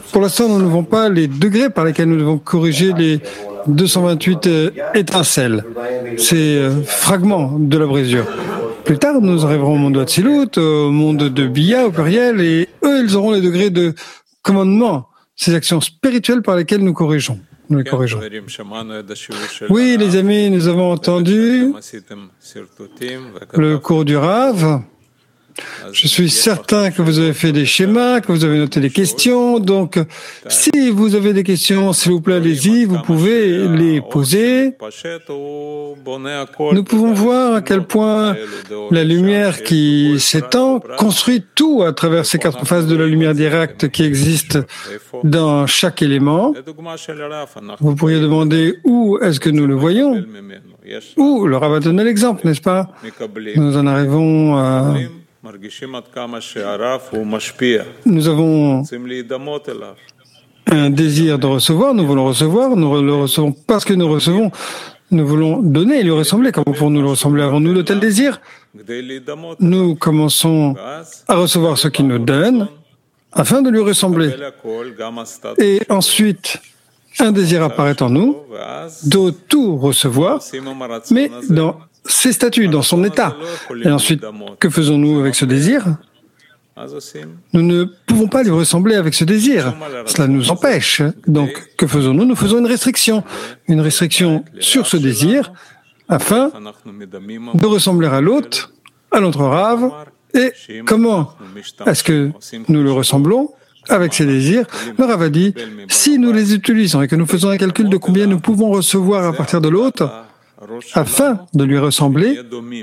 Pour l'instant, nous n'avons pas les degrés par lesquels nous devons corriger les 228 étincelles, ces fragments de la brisure. Plus tard, nous arriverons au monde de Hatzilut, au monde de Bia, au pluriel, et eux, ils auront les degrés de commandement, ces actions spirituelles par lesquelles nous corrigeons. Nous les corrigeons. Oui, les amis, nous avons entendu le cours du Rav. Je suis certain que vous avez fait des schémas, que vous avez noté des questions. Donc, si vous avez des questions, s'il vous plaît, allez-y, vous pouvez les poser. Nous pouvons voir à quel point la lumière qui s'étend construit tout à travers ces quatre phases de la lumière directe qui existent dans chaque élément. Vous pourriez demander où est-ce que nous le voyons? Où le Rav a donné l'exemple, n'est-ce pas? Nous en arrivons à... Nous avons un désir de recevoir, nous voulons recevoir, nous le recevons parce que nous recevons, nous voulons donner et lui ressembler. Comment pour nous le ressembler? Avons-nous de tels désirs? Nous commençons à recevoir ce qu'il nous donne afin de lui ressembler. Et ensuite, un désir apparaît en nous de tout recevoir, mais dans ses statuts, dans son état. Et ensuite, que faisons-nous avec ce désir? Nous ne pouvons pas lui ressembler avec ce désir. Cela nous empêche. Donc, que faisons-nous? Nous faisons une restriction sur ce désir, afin de ressembler à l'autre, à notre Rav. Et comment est-ce que nous le ressemblons? Avec ces désirs, le Rav a dit, si nous les utilisons et que nous faisons un calcul de combien nous pouvons recevoir à partir de l'autre, afin de lui ressembler,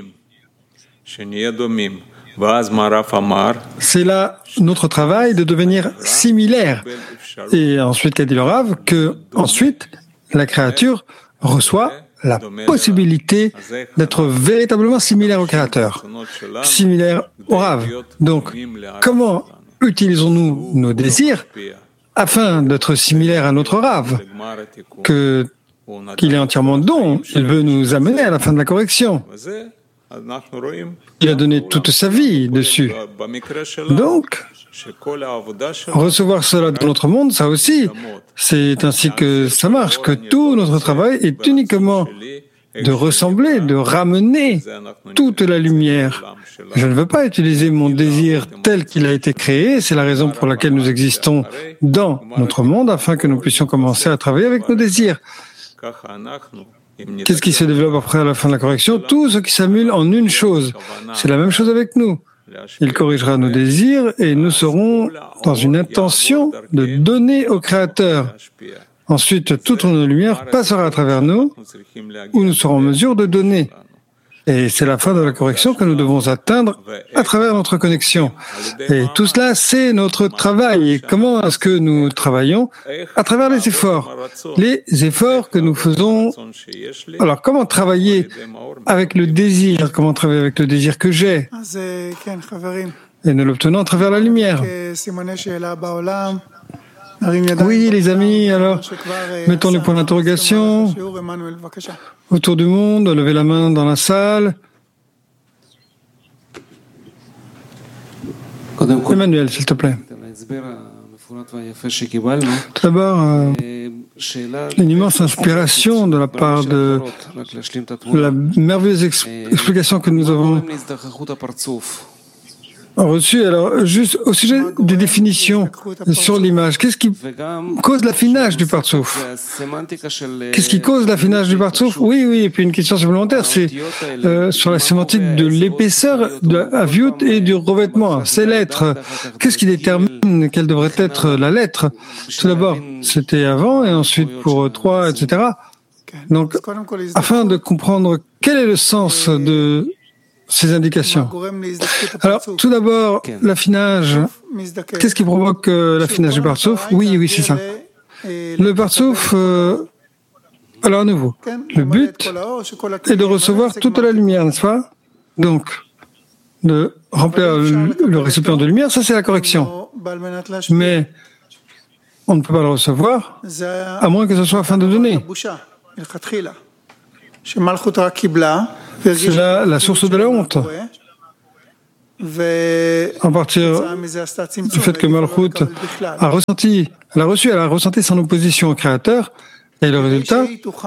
c'est là notre travail de devenir similaire. Et ensuite, qu'a dit le Rav, que ensuite la créature reçoit la possibilité d'être véritablement similaire au Créateur, similaire au Rav. Donc, comment utilisons-nous nos désirs afin d'être similaire à notre Rav, qu'il est entièrement don, il veut nous amener à la fin de la correction. Il a donné toute sa vie dessus. Donc, recevoir cela dans notre monde, ça aussi, c'est ainsi que ça marche, que tout notre travail est uniquement de ressembler, de ramener toute la lumière. Je ne veux pas utiliser mon désir tel qu'il a été créé, c'est la raison pour laquelle nous existons dans notre monde, afin que nous puissions commencer à travailler avec nos désirs. Qu'est-ce qui se développe après à la fin de la correction? Tout ce qui s'annule en une chose. C'est la même chose avec nous. Il corrigera nos désirs et nous serons dans une intention de donner au Créateur. Ensuite, toute notre lumière passera à travers nous, où nous serons en mesure de donner. Et c'est la fin de la correction que nous devons atteindre à travers notre connexion. Et tout cela, c'est notre travail. Et comment est-ce que nous travaillons? À travers les efforts. Les efforts que nous faisons. Alors, comment travailler avec le désir? Comment travailler avec le désir que j'ai? Et nous l'obtenons à travers la lumière. Oui, les amis, alors, mettons les points d'interrogation autour du monde, levez la main dans la salle. Emmanuel, s'il te plaît. Tout d'abord, une immense inspiration de la part de la merveilleuse explication que nous avons reçu. Alors, juste au sujet des définitions sur l'image, qu'est-ce qui cause l'affinage du partsouf? Qu'est-ce qui cause l'affinage du partsouf? Oui, et puis une question supplémentaire, c'est sur la sémantique de l'épaisseur de Aviut et du revêtement. Ces lettres, qu'est-ce qui détermine quelle devrait être la lettre? Tout d'abord, c'était avant, et ensuite pour 3, etc. Donc, afin de comprendre quel est le sens de ces indications. Alors, tout d'abord, l'affinage. Qu'est-ce qui provoque l'affinage du partsouf? Oui, c'est ça. Le partsouf, alors à nouveau, le but est de recevoir toute la lumière, n'est-ce pas? Donc, de remplir le récipient de lumière, ça c'est la correction. Mais on ne peut pas le recevoir à moins que ce soit afin de donner. C'est là la source de la honte. à partir du fait que Malchut elle a ressenti sans opposition au Créateur, et le résultat,